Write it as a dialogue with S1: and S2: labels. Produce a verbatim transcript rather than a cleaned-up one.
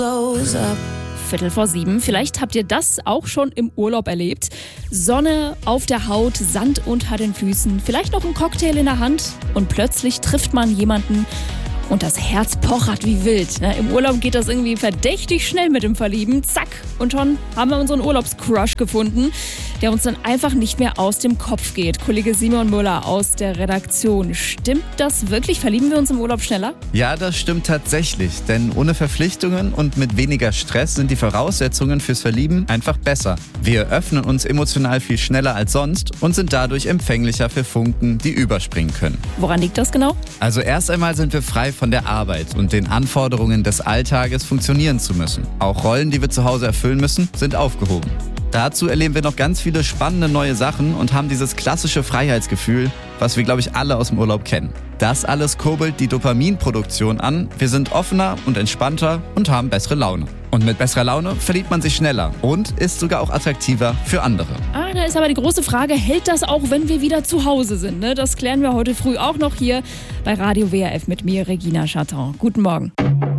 S1: Viertel vor sieben. Vielleicht habt ihr das auch schon im Urlaub erlebt. Sonne auf der Haut, Sand unter den Füßen, vielleicht noch ein Cocktail in der Hand und plötzlich trifft man jemanden und das Herz pochert wie wild. Im Urlaub geht das irgendwie verdächtig schnell mit dem Verlieben. Zack, und schon haben wir unseren Urlaubscrush gefunden, der uns dann einfach nicht mehr aus dem Kopf geht. Kollege Simon Müller aus der Redaktion. Stimmt das wirklich? Verlieben wir uns im Urlaub schneller?
S2: Ja, das stimmt tatsächlich. Denn ohne Verpflichtungen und mit weniger Stress sind die Voraussetzungen fürs Verlieben einfach besser. Wir öffnen uns emotional viel schneller als sonst und sind dadurch empfänglicher für Funken, die überspringen können.
S1: Woran liegt das genau?
S2: Also erst einmal sind wir frei von der Arbeit und den Anforderungen des Alltages funktionieren zu müssen. Auch Rollen, die wir zu Hause erfüllen müssen, sind aufgehoben. Dazu erleben wir noch ganz viele spannende neue Sachen und haben dieses klassische Freiheitsgefühl, was wir, glaube ich, alle aus dem Urlaub kennen. Das alles kurbelt die Dopaminproduktion an, wir sind offener und entspannter und haben bessere Laune. Und mit besserer Laune verliebt man sich schneller und ist sogar auch attraktiver für andere.
S1: Ah, da ist aber die große Frage, hält das auch, wenn wir wieder zu Hause sind? Ne? Das klären wir heute früh auch noch hier bei Radio W R F mit mir, Regina Chatton. Guten Morgen.